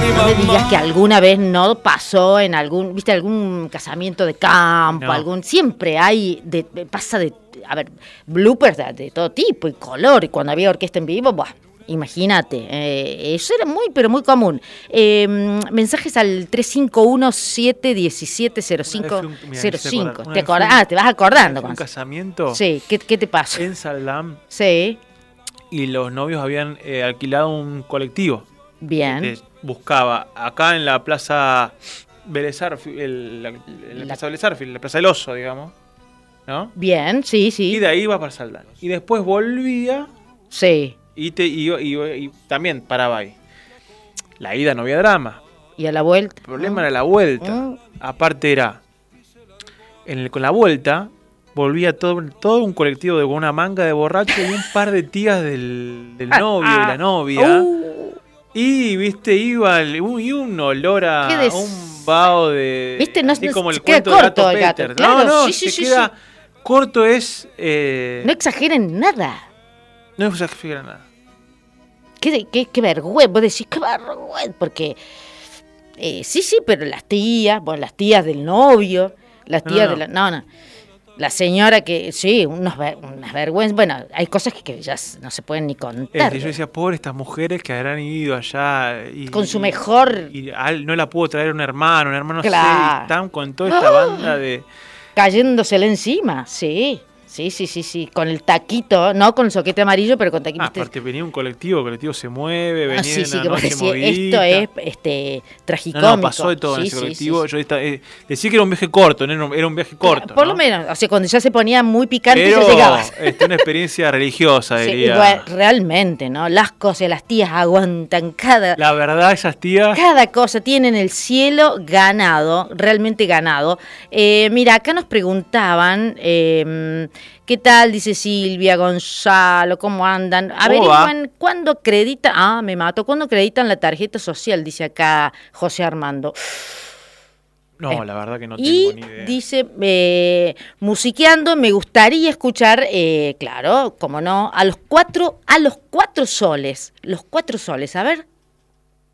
No me digas que alguna vez no pasó en algún, viste, algún casamiento de campo, No. siempre hay, a ver, bloopers de todo tipo y color, y cuando había orquesta en vivo, buah, imagínate, eso era pero muy común. Mensajes al 351-717-0505. ¿Te acordás? Ah, te vas acordando. Un casamiento. Sí, ¿qué te pasó? En Saldam. Sí. Y los novios habían alquilado un colectivo. Bien. Buscaba acá en la plaza Vélez Arfield, la plaza Vélez Arfield, la plaza del Oso, digamos, ¿no? Bien, sí. Y de ahí iba para Saldán. Y después volvía. Sí. Y también paraba ahí. La ida no había drama. ¿Y a la vuelta? El problema era la vuelta. Aparte era, con la vuelta, volvía todo un colectivo con una manga de borrachos y un par de tías del novio y la novia. Y, viste, iba un olor a un vaho de... ¿Viste? No, así como el queda cuento de corto Gato el gato. Peter. Claro, No, sí, se queda corto, es... No exageren nada. No exageren nada. Qué vergüenza, vos decís, qué vergüenza, porque... sí, pero las tías del novio, las tías de la... No. La señora que, sí, unas vergüenzas. Bueno, hay cosas que ya no se pueden ni contar. Yo decía, pobre estas mujeres que habrán ido allá. Con su mejor... Y no la pudo traer un hermano claro. Y están con toda esta banda de... Cayéndosela encima, sí. Con el taquito, no con el soquete amarillo, pero con taquito. Aparte venía un colectivo, el colectivo se mueve, venía sí, una que noche movidita. Esto es tragicómico. No, pasó de todo en ese colectivo. Yo decía que era un viaje corto, era un viaje corto. Por lo menos, o sea, cuando ya se ponía muy picante pero, ya llegabas. Una experiencia religiosa, diría. Igual, realmente, ¿no? Las cosas, las tías aguantan La verdad, esas tías... Cada cosa, tienen el cielo ganado, realmente ganado. Mira, acá nos preguntaban... ¿qué tal? Dice Silvia, Gonzalo, ¿cómo andan? Averiguan cuándo acreditan... me mato. ¿Cuándo acreditan la tarjeta social? Dice acá José Armando. No, la verdad que no tengo ni idea. Dice, musiqueando, me gustaría escuchar, claro, como no, a los cuatro soles. Los 4 soles, a ver.